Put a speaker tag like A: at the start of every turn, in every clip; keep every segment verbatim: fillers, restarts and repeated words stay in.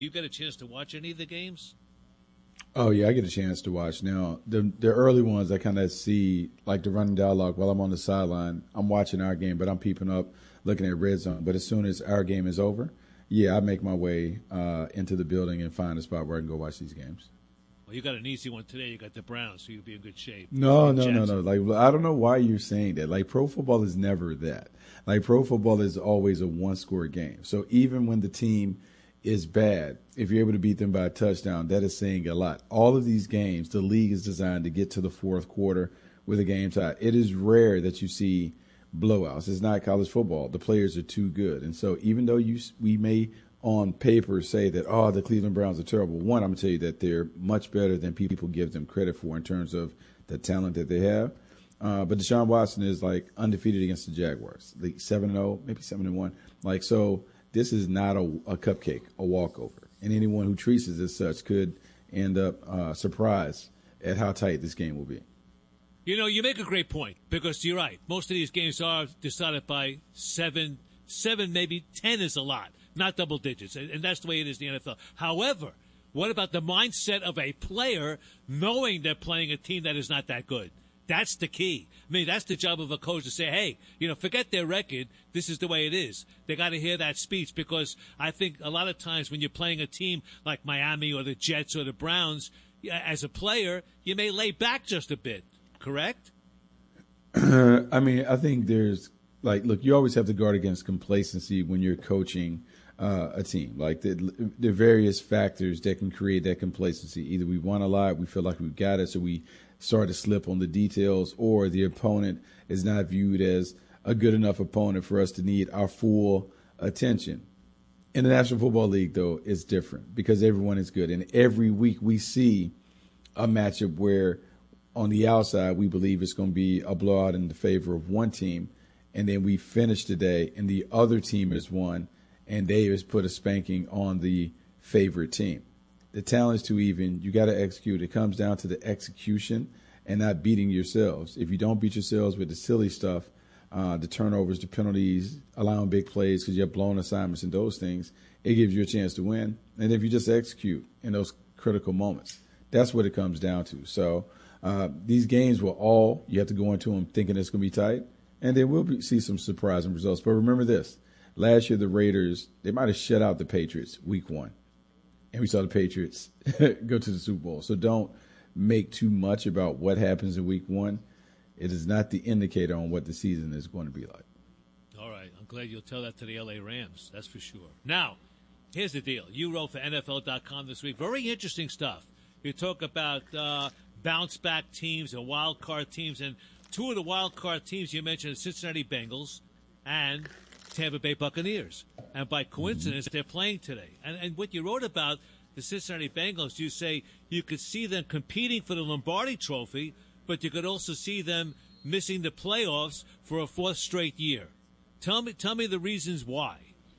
A: You get a chance to watch any of the games?
B: Oh yeah, I get a chance to watch. Now the the early ones I kind of see like the running dialogue while I'm on the sideline. I'm watching our game, but I'm peeping up, looking at red zone. But as soon as our game is over, yeah, I make my way uh, into the building and find a spot where I can go watch these games.
A: Well, you got an easy one today. You got the Browns, so you'll be in good shape.
B: No, no, no, no. Like I don't know why you're saying that. Like pro football is never that. Like pro football is always a one-score game. So even when the team is bad, if you're able to beat them by a touchdown, that is saying a lot. All of these games, the league is designed to get to the fourth quarter with a game tie. It is rare that you see blowouts. It's not college football. The players are too good. And so even though you we may on paper say that, oh, the Cleveland Browns are terrible, one, I'm going to tell you that they're much better than people give them credit for in terms of the talent that they have. Uh, but Deshaun Watson is like undefeated against the Jaguars, like seven and oh, maybe seven and one. Like, so this is not a, a cupcake, a walkover. And anyone who treats it as such could end up uh, surprised at how tight this game will be.
A: You know, you make a great point because you're right. Most of these games are decided by seven, seven, maybe ten is a lot, not double digits. And, and that's the way it is in the N F L. However, what about the mindset of a player knowing they're playing a team that is not that good? That's the key. I mean, that's the job of a coach to say, hey, you know, forget their record. This is the way it is. They got to hear that speech because I think a lot of times when you're playing a team like Miami or the Jets or the Browns, as a player, you may lay back just a bit. Correct?
B: I mean, I think there's like, look, you always have to guard against complacency when you're coaching uh, a team. Like the, the various factors that can create that complacency. Either we won a lot, we feel like we got it, so we start to slip on the details, or the opponent is not viewed as a good enough opponent for us to need our full attention. In the National Football League, though, it's different because everyone is good. And every week we see a matchup where on the outside we believe it's going to be a blowout in the favor of one team, and then we finish today and the other team has won and they has put a spanking on the favorite team. The talent's too even. You got to execute. It comes down to the execution and not beating yourselves. If you don't beat yourselves with the silly stuff, uh, the turnovers, the penalties, allowing big plays because you have blown assignments and those things, it gives you a chance to win. And if you just execute in those critical moments, that's what it comes down to. So uh, these games will all, you have to go into them thinking it's going to be tight, and then we'll be, see some surprising results. But remember this. Last year, the Raiders, they might have shut out the Patriots week one. And we saw the Patriots go to the Super Bowl. So don't make too much about what happens in week one. It is not the indicator on what the season is going to be like.
A: All right. I'm glad you'll tell that to the L A Rams. That's for sure. Now, here's the deal. You wrote for N F L dot com this week. Very interesting stuff. You talk about uh, bounce-back teams and wild card teams. And two of the wild card teams you mentioned, the Cincinnati Bengals and Tampa Bay Buccaneers. And by coincidence, they're playing today. And, and what you wrote about the Cincinnati Bengals, you say you could see them competing for the Lombardi Trophy, but you could also see them missing the playoffs for a fourth straight year. Tell me tell me the reasons why.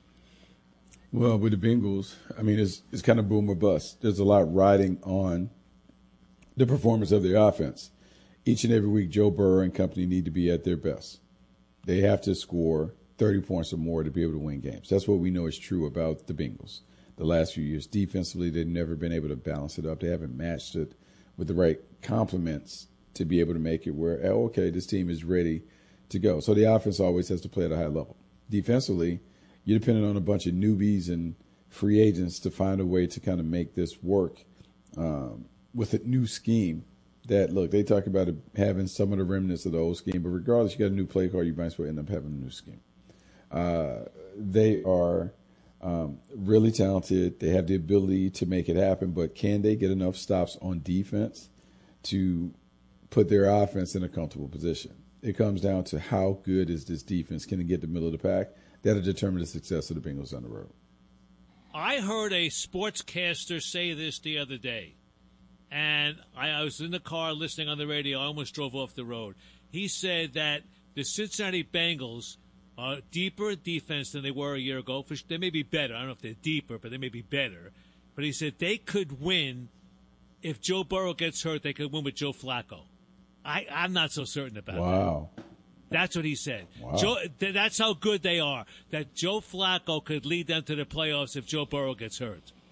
B: Well, with the Bengals, I mean, it's, it's kind of boom or bust. There's a lot riding on the performance of their offense. Each and every week, Joe Burrow and company need to be at their best. They have to score thirty points or more to be able to win games. That's what we know is true about the Bengals. The last few years, defensively, they've never been able to balance it up. They haven't matched it with the right complements to be able to make it where, oh, okay, this team is ready to go. So the offense always has to play at a high level. Defensively, you're dependent on a bunch of newbies and free agents to find a way to kind of make this work um, with a new scheme. That, look, they talk about it having some of the remnants of the old scheme, but regardless, you got a new play card, you might as well end up having a new scheme. Uh, they are um, really talented. They have the ability to make it happen, but can they get enough stops on defense to put their offense in a comfortable position? It comes down to how good is this defense? Can it get the middle of the pack? That'll determine the success of the Bengals on the road.
A: I heard a sportscaster say this the other day, and I, I was in the car listening on the radio. I almost drove off the road. He said that the Cincinnati Bengals are deeper defense than they were a year ago. They may be better. I don't know if they're deeper, but they may be better. But he said they could win if Joe Burrow gets hurt. They could win with Joe Flacco. I, I'm not so certain about
B: wow.
A: that.
B: Wow.
A: That's what he said.
B: Wow.
A: Joe, th- that's how good they are, that Joe Flacco could lead them to the playoffs if Joe Burrow gets hurt.